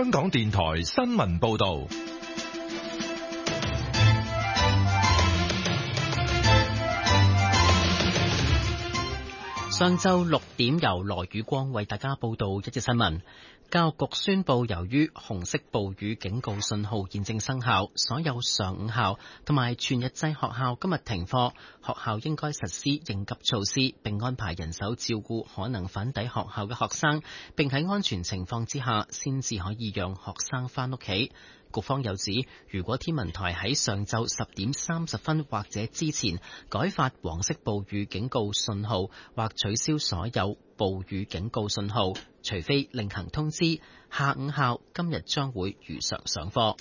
香港電台新聞報道。 上晝6點，由羅宇光為大家報道一節新聞。教育局宣布，由於紅色暴雨警告信號現正生效，所有上午校同埋全日制學校今日停課，學校應該實施應急措施，並安排人手照顧可能返抵學校嘅學生，並喺安全情況之下先至可以讓學生返屋企。局方又指，如果天文台喺上晝10點30分或者之前改發黃色暴雨警告信號，或取消所有暴雨警告信號，除非另行通知，下午校今日將會如常上課。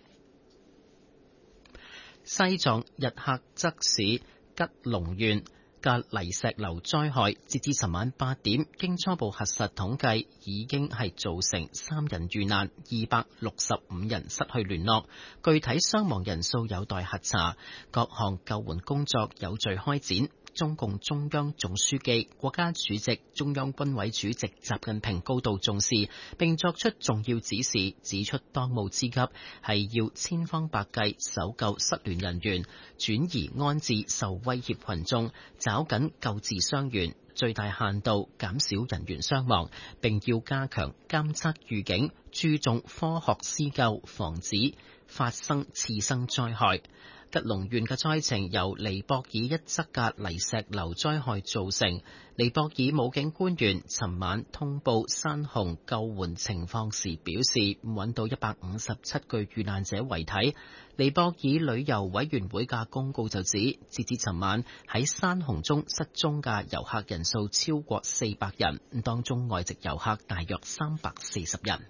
西藏日喀則市吉隆縣嘅泥石流災害，截至尋晚8點，經初步核實統計，已經係造成3人遇難，265人失去聯絡，具體傷亡人數有待核查，各項救援工作有序開展。中共中央總書記、國家主席、中央軍委主席習近平高度重視，並作出重要指示，指出當務之急係要千方百計搜救失聯人員，轉移安置受威脅群眾，抓緊救治傷員，最大限度減少人員傷亡，並要加強監測預警，注重科學施救，防止發生次生災害。吉隆縣嘅災情由尼泊爾一側嘅泥石流災害造成。尼泊爾武警官員尋晚通報山洪救援情況時表示，揾到157具遇難者遺體。尼泊爾旅遊委員會嘅公告就指，截至尋晚喺山洪中失蹤嘅遊客人數超過400人，當中外籍遊客大約340人。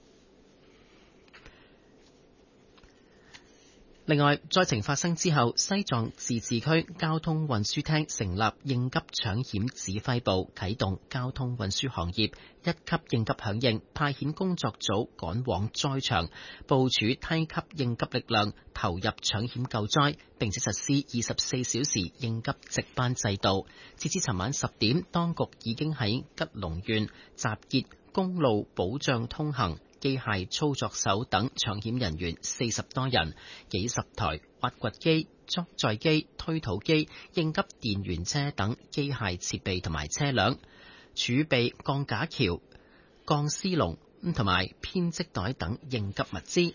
另外，災情發生之後，西藏自治區交通運輸廳成立應急搶險指揮部，啟動交通運輸行業1級應急響應派遣工作組趕往災場，部署梯級應急力量，投入搶險救災，並且實施24小時應急值班制度。截至尋晚10點，當局已經喺吉隆縣集結公路保障通行、機械操作手等搶險人員40多人，幾十台挖掘機、裝載機、推土機、應急電源車等機械設備同埋車輛，儲備鋼架橋、鋼絲籠同埋編織袋等應急物資。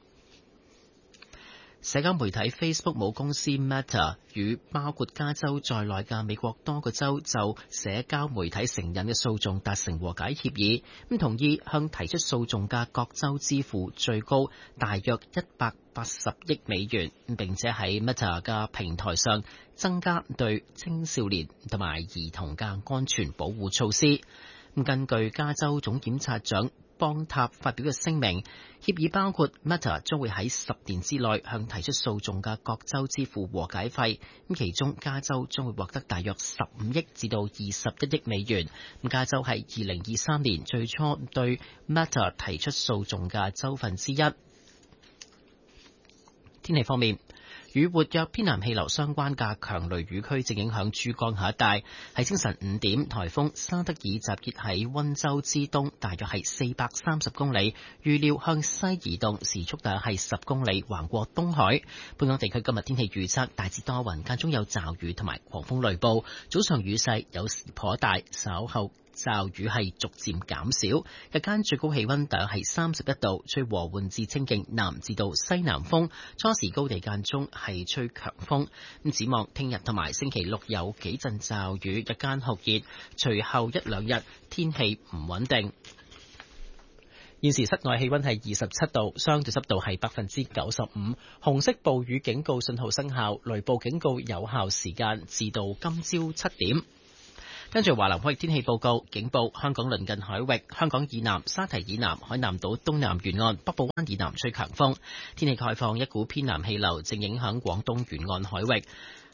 社交媒體 Facebook 母公司 Meta 與包括加州在內嘅美國多個州就社交媒體成癮嘅訴訟達成和解協議，同意向提出訴訟嘅各州支付最高大約180億美元，並且喺 Meta 嘅平台上增加對青少年同埋兒童嘅安全保護措施。根據加州總檢察長邦塔發表嘅聲明，協議包括 Meta 將會喺10年之內向提出訴訟嘅各州支付和解費，其中加州將會獲得大約15億至到21億美元。加州係2023年最初對 Meta 提出訴訟嘅州份之一。天氣方面，與活躍偏南氣流相關嘅強雷雨區正影響珠江口一帶。喺清晨5點，颱風沙德爾集結喺溫州之東，大約係430公里，預料向西移動，時速大約係10公里，橫過東海。本港地區今日天氣預測大致多雲，間中有驟雨同埋狂風雷暴，早上雨勢有時頗大，稍後驟雨係逐漸減少，日間最高氣溫大約係31度，吹和緩至清勁南至到西南風，初時高地間中係吹強風。展望聽日同埋星期六有幾陣驟雨，日間酷熱，隨後一兩日天氣唔穩定。現時室外氣溫係27度，相對濕度係95%，紅色暴雨警告信號生效，雷暴警告有效時間至到今朝7點。跟住華南海域天氣報告，警報香港鄰近海域、香港以南、沙堤以南、海南島東南沿岸、北部灣以南吹強風。天氣概況，一股偏南氣流正影響廣東沿岸海域。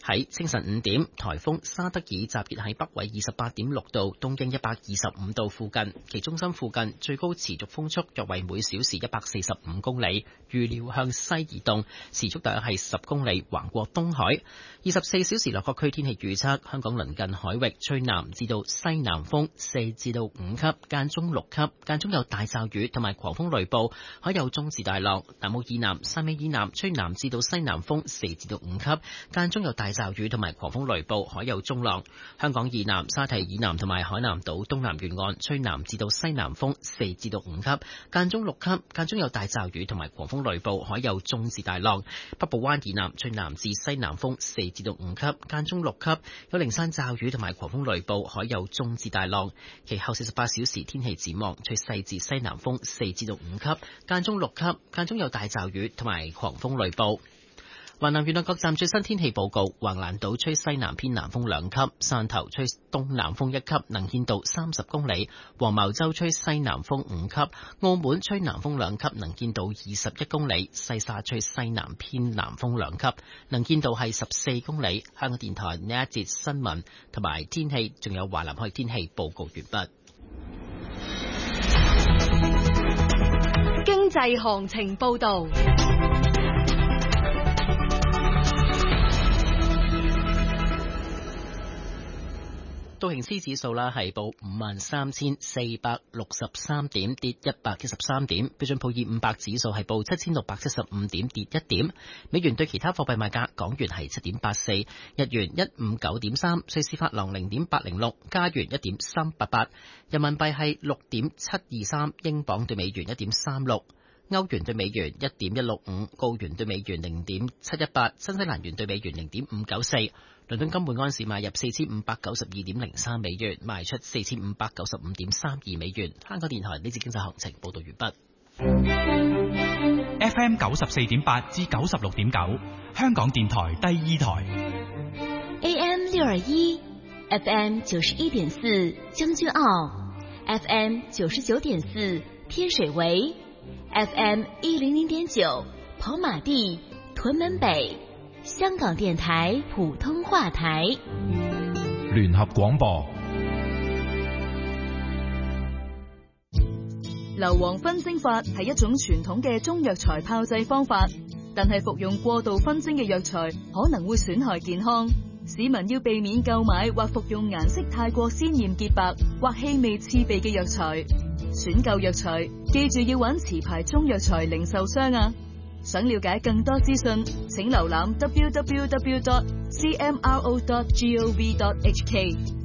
喺清晨5點，颱風沙德爾集結喺北緯28.6度、東經125度附近，其中心附近最高持續風速約為每小時145公里，預料向西移動，時速大約係10公里，橫過東海。24小時內各區天氣預測：香港鄰近海域吹南至到西南風4至到5級，間中6級，間中有大驟雨同埋狂風雷暴，海有中至大浪。南澳以南、汕尾以南吹南至到西南風4至到5級，間中有大驟雨同埋狂風雷暴，海有中浪。香港以南、沙堤以南同埋海南島東南沿岸吹南至到西南風4至到5級，間中6級，間中有大驟雨同埋狂風雷暴，海有中至大浪。北部灣以南吹南至西南風4至到5級，間中6級，有零散驟雨同埋狂風雷暴，海有中至大浪。其後48小時天氣展望，吹西至西南風4至到5級，間中6級，間中有大驟雨同埋狂風雷暴。華南沿岸各站最新天氣報告：橫瀾島吹西南偏南風2級，汕頭吹東南風1級，能見度30公里；黃茅洲吹西南風5級，澳門吹南風2級，能見度21公里；西沙吹西南偏南風2級，能見度係14公里。香港電台呢一節新聞同埋天氣，仲有華南海天氣報告完畢。 經濟行情報導。 道瓊斯指數啦係報53,463點，跌113點。標準普爾500指數係報7,675點，跌1點。美元對其他貨幣賣價：港元係7.84，日元159.3，瑞士法郎0.806，加元1.388，人民幣係6.723，英鎊對美元1.36。歐元對美元1.165，澳元對美元0.718，新西蘭元對美元0.594。倫敦金每安士買入4592.03美元，賣出4595.32美元。香港電台呢節經濟行情報道完畢。 FM 94.8至96.9，香港電台第二台。 AM 621 FM 91.4將軍澳 FM 99.4天水圍FM 100.9跑馬地屯門北，香港電台普通話台。 聯合廣播。 硫磺熏蒸法係一種傳統嘅中藥材炮製方法，但係服用過度熏蒸嘅藥材可能會損害健康。市民要避免購買或服用顏色太過鮮豔潔白或氣味刺鼻嘅藥材。選購藥材，記住要揾持牌中藥材零售商啊！想了解更多資訊，請瀏覽 www.cmro.gov.hk。